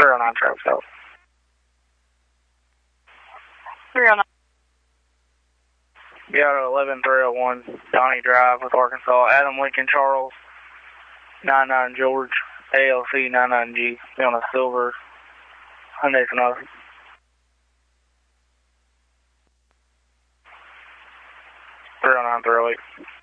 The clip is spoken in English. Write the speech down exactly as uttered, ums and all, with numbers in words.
three oh nine Travis Health. three oh nine. Be out at eleven three oh one Donnie Drive with Arkansas. Adam Lincoln Charles, nine nine George, A L C nine nine G. Be on a silver Hyundai Sonata. three oh nine three oh eight.